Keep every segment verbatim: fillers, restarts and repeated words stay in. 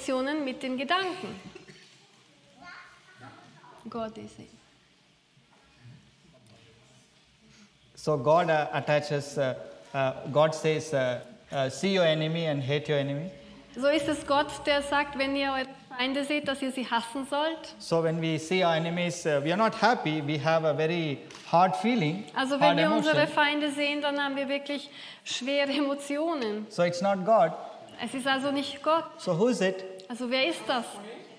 Emotionen mit den Gedanken. God is it. So God uh, attaches, uh, uh, God says, uh, uh, see your enemy and hate your enemy. So ist es Gott, der sagt, wenn ihr eure Feinde seht, dass ihr sie hassen sollt. So when we see our enemies, uh, we are not happy. We have a very hard feeling, Also wenn hard wir emotion. unsere Feinde sehen, dann haben wir wirklich schwere Emotionen. So it's not God. Es ist also nicht Gott. So who is it? Also wer ist das?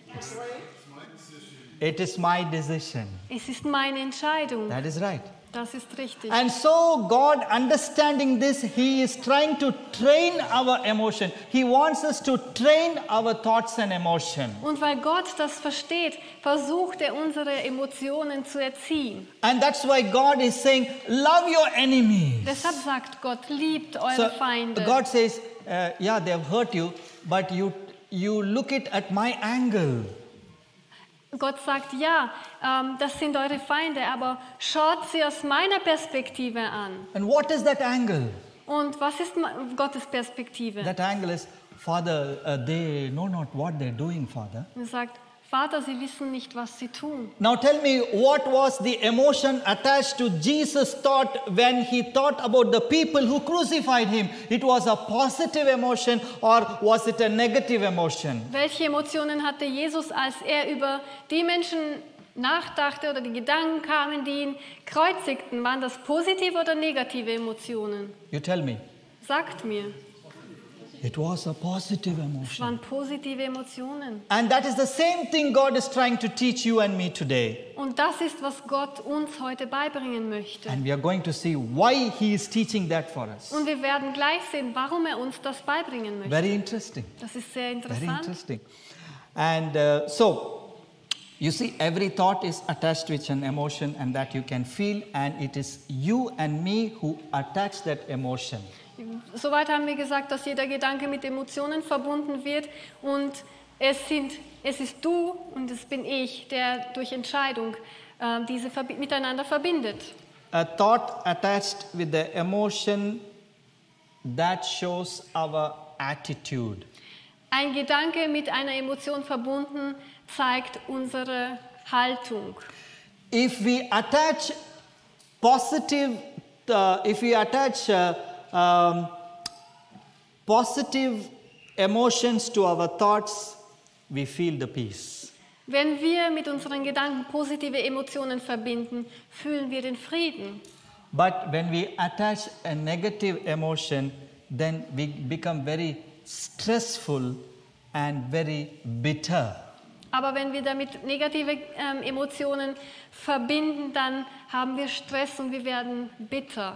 It is my decision. Es ist meine Entscheidung. That is right. Das ist richtig. And so God, understanding this, He is trying to train our emotion. He wants us to train our thoughts and emotion. Und weil Gott das versteht, versucht er unsere Emotionen zu erziehen. And that's why God is saying, love your enemies. Deshalb sagt Gott, liebt eure So Feinde. God says, uh, yeah, they have hurt you, but you, you look it at my angle. Gott sagt, ja, ähm, das sind eure Feinde, aber schaut sie aus meiner Perspektive an. And what is that angle? Und was ist ma- Gottes Perspektive? That angle is, Father, uh, they know not what they're doing, Father. Er sagt, Vater, sie wissen nicht, was sie tun. Now tell me, what was the emotion attached to Jesus' thought when he thought about the people who crucified him? It was a positive emotion or was it a negative emotion? Welche Emotionen hatte Jesus, als er über die Menschen nachdachte oder die Gedanken kamen, die ihn kreuzigten? Waren das positive oder negative Emotionen? You tell me. Sagt mir. It was a positive Es emotion. waren positive Emotionen. And that is the same thing God is trying to teach you and me today. Und das ist, was Gott uns heute beibringen möchte. And we are going to see why he is teaching that for us. Und wir werden gleich sehen, warum er uns das beibringen möchte. Very interesting. Das ist sehr Very interessant. interesting. And uh, so, you see, every thought is attached with an emotion and that you can feel, and it is you and me who attach that emotion. Soweit haben wir gesagt, dass jeder Gedanke mit Emotionen verbunden wird und es, sind, es ist du und es bin ich, der durch Entscheidung äh, diese verbi- miteinander verbindet. A thought attached with the emotion that shows our attitude. Ein Gedanke mit einer Emotion verbunden zeigt unsere Haltung. If we attach positive, uh, if we attach uh, um, positive emotions to our thoughts, we feel the peace. Wenn wir mit unseren Gedanken positive Emotionen verbinden, fühlen wir den Frieden. But when we attach a negative emotion, then we become very stressful and very bitter. Aber wenn wir damit negative ähm, Emotionen verbinden, dann haben wir Stress und wir werden bitter.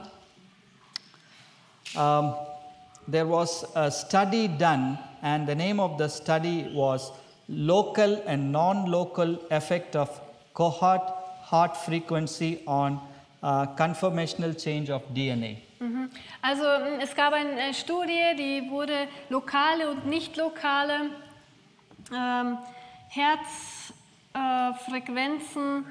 Um, there was a study done, and the name of the study was Local and Non-Local Effect of Cohort Heart Frequency on uh, Conformational Change of D N A. Mhm. Also m, es gab eine Studie, die wurde lokale und nicht lokale ähm, Herzfrequenzen,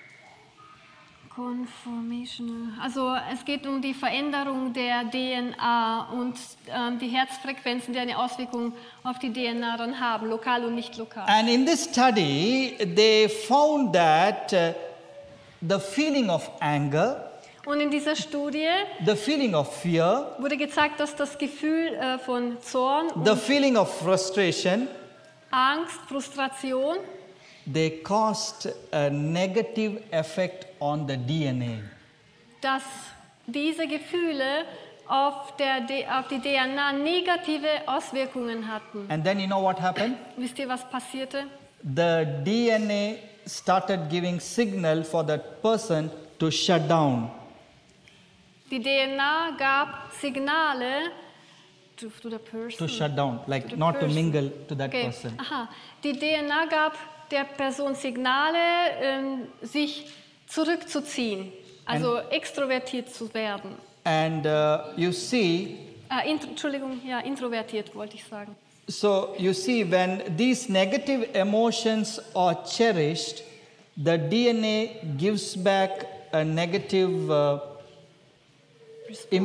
Conformational, also es geht um die Veränderung der D N A und ähm, die Herzfrequenzen, die eine Auswirkung auf die D N A dann haben, lokal und nicht lokal. And in this study, they found that uh, the feeling of anger, Und in dieser Studie the feeling of fear, wurde gezeigt, dass das Gefühl äh, von Zorn, the und feeling of frustration, Angst, Frustration, they caused a negative effect on the D N A. dass diese Gefühle auf, der, D- auf die D N A negative Auswirkungen hatten. And then you know what happened? Wisst ihr, was passierte? The D N A started giving signal for that person to shut down. Die D N A gab Signale to, to the person. To shut down, like To the not to person. mingle to that Okay. person. Aha. Die D N A gab der Person Signale, ähm, sich zurückzuziehen, also extrovertiert zu werden. And uh, you see, Äh, int- Entschuldigung, ja, introvertiert wollte ich sagen. so you see, when these negative emotions are cherished, the D N A gives back a negative uh,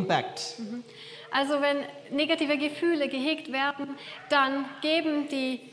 impact. Also wenn negative Gefühle gehegt werden, dann geben die